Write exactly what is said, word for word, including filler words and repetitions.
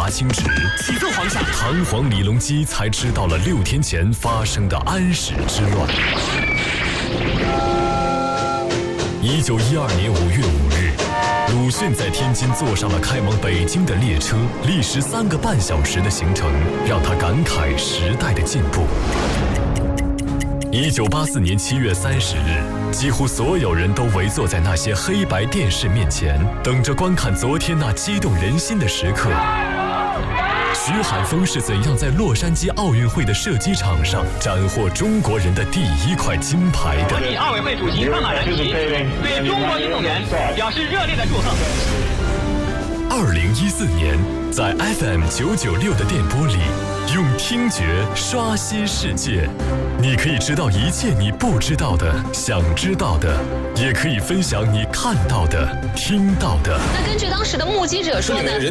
查清职， 启奏皇上， 堂皇李隆基才知道了六天前发生的安史之乱。一九一二年五月五日，鲁迅在天津坐上了开往北京的列车，历时三个半小时的行程，让他感慨时代的进步。一九八四年七月三十日，几乎所有人都围坐在那些黑白电视面前，等着观看昨天那激动人心的时刻。徐海峰是怎样在洛杉矶奥运会的射击场上斩获中国人的第一块金牌的？ 奥委会主席康马兰奇对中国运动员表示热烈的祝贺。 二零一四年，在 F M 九九六的电波里，用听觉刷新世界。你可以知道一切你不知道的、想知道的，也可以分享你看到的、听到的。 那根据当时的目击者说呢？